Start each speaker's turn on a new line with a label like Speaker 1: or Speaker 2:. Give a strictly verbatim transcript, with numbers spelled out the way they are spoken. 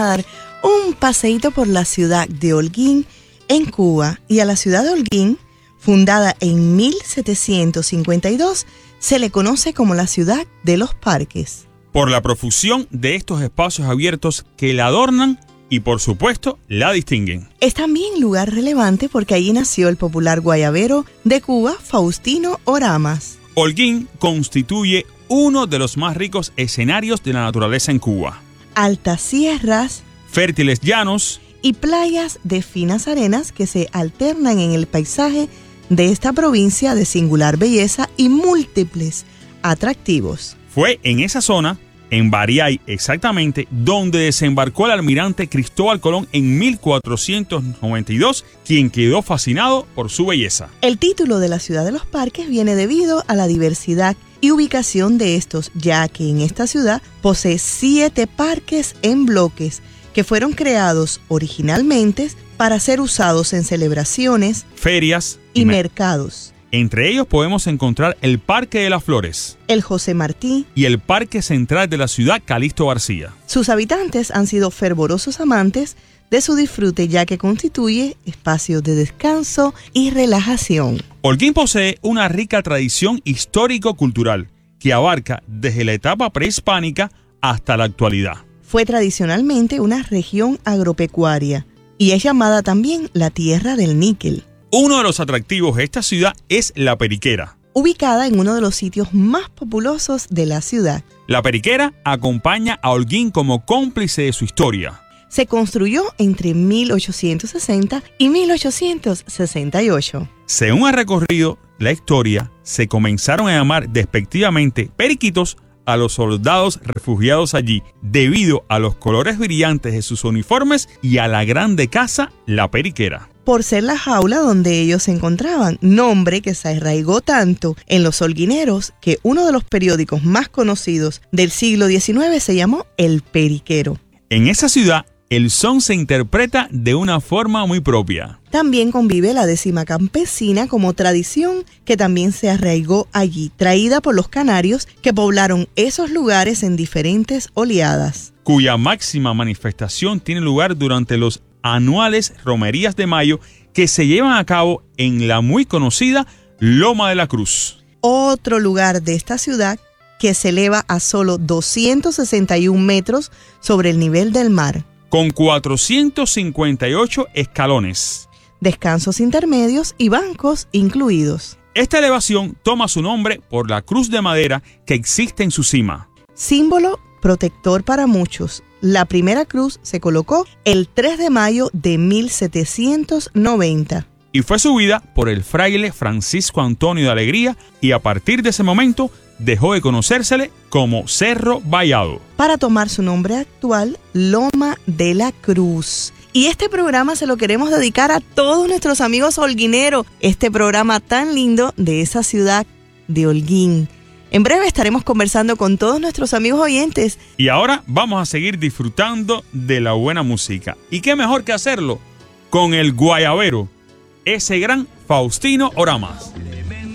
Speaker 1: dar un paseíto por la ciudad de Holguín, en Cuba. Y a la ciudad de Holguín, fundada en mil setecientos cincuenta y dos, se le conoce como la ciudad de los parques.
Speaker 2: Por la profusión de estos espacios abiertos que la adornan y, por supuesto, la distinguen.
Speaker 1: Es también lugar relevante porque allí nació el popular guayabero de Cuba, Faustino Oramas.
Speaker 2: Holguín constituye uno de los más ricos escenarios de la naturaleza en Cuba.
Speaker 1: Altas sierras,
Speaker 2: fértiles llanos
Speaker 1: y playas de finas arenas que se alternan en el paisaje de esta provincia de singular belleza y múltiples atractivos.
Speaker 2: Fue en esa zona, en Bariay exactamente, donde desembarcó el almirante Cristóbal Colón en mil cuatrocientos noventa y dos, quien quedó fascinado por su belleza.
Speaker 1: El título de la ciudad de los parques viene debido a la diversidad y ubicación de estos, ya que en esta ciudad posee siete parques en bloques que fueron creados originalmente para ser usados en celebraciones,
Speaker 2: ferias
Speaker 1: y, y mercados.
Speaker 2: Entre ellos podemos encontrar el Parque de las Flores,
Speaker 1: el José Martí
Speaker 2: y el Parque Central de la ciudad Calixto García.
Speaker 1: Sus habitantes han sido fervorosos amantes de su disfrute, ya que constituye espacios de descanso y relajación.
Speaker 2: Holguín posee una rica tradición histórico-cultural que abarca desde la etapa prehispánica hasta la actualidad.
Speaker 1: Fue tradicionalmente una región agropecuaria y es llamada también la tierra del níquel.
Speaker 2: Uno de los atractivos de esta ciudad es La Periquera,
Speaker 1: ubicada en uno de los sitios más populosos de la ciudad.
Speaker 2: La Periquera acompaña a Holguín como cómplice de su historia.
Speaker 1: Se construyó entre mil ochocientos sesenta y mil ochocientos sesenta y ocho.
Speaker 2: Según ha recorrido la historia, se comenzaron a llamar despectivamente periquitos a los soldados refugiados allí, debido a los colores brillantes de sus uniformes y a la grande casa La Periquera.
Speaker 1: Por ser la jaula donde ellos se encontraban, nombre que se arraigó tanto en los holguineros que uno de los periódicos más conocidos del siglo diecinueve se llamó El Periquero.
Speaker 2: En esa ciudad, el son se interpreta de una forma muy propia.
Speaker 1: También convive la décima campesina como tradición que también se arraigó allí, traída por los canarios que poblaron esos lugares en diferentes oleadas.
Speaker 2: Cuya máxima manifestación tiene lugar durante los anuales romerías de mayo que se llevan a cabo en la muy conocida Loma de la Cruz.
Speaker 1: Otro lugar de esta ciudad que se eleva a solo doscientos sesenta y un metros sobre el nivel del mar.
Speaker 2: Con cuatrocientos cincuenta y ocho escalones,
Speaker 1: descansos intermedios y bancos incluidos.
Speaker 2: Esta elevación toma su nombre por la cruz de madera que existe en su cima.
Speaker 1: Símbolo protector para muchos. La primera cruz se colocó el tres de mayo de mil setecientos noventa.
Speaker 2: Y fue subida por el fraile Francisco Antonio de Alegría y a partir de ese momento dejó de conocérsele como Cerro Vallado,
Speaker 1: para tomar su nombre actual, Loma de la Cruz. Y este programa se lo queremos dedicar a todos nuestros amigos holguineros, este programa tan lindo de esa ciudad de Holguín. En breve estaremos conversando con todos nuestros amigos oyentes.
Speaker 2: Y ahora vamos a seguir disfrutando de la buena música. ¿Y qué mejor que hacerlo con el guayabero, ese gran Faustino Oramas?